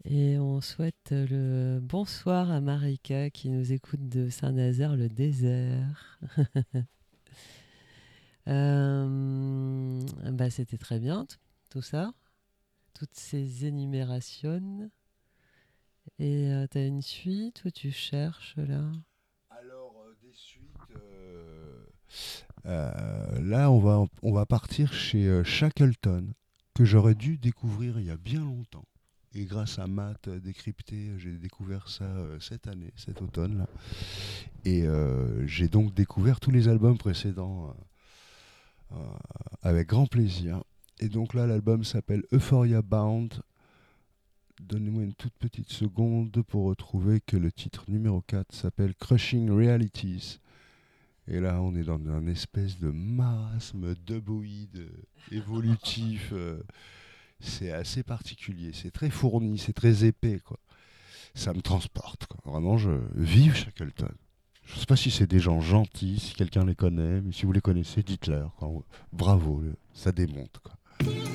Et on souhaite le bonsoir à Marika qui nous écoute de Saint-Nazaire-le-Désert. Bah, c'était très bien tout ça, toutes ces énumérations. Et t'as une suite où tu cherches là? Alors, des suites. Là, on va partir chez Shackleton, que j'aurais dû découvrir il y a bien longtemps. Et grâce à Matt Décrypté, j'ai découvert ça cette année, cet automne. Là. Et j'ai donc découvert tous les albums précédents avec grand plaisir. Et donc là, l'album s'appelle Euphoria Bound. Donnez-moi une toute petite seconde pour retrouver que le titre numéro 4 s'appelle Crushing Realities. Et là, on est dans un espèce de marasme dubboïde évolutif. C'est assez particulier. C'est très fourni, c'est très épais, quoi. Ça me transporte, quoi. Vraiment, je vive Shackleton. Je ne sais pas si c'est des gens gentils, si quelqu'un les connaît, mais si vous les connaissez, dites-leur, quoi. Bravo, ça démonte, quoi.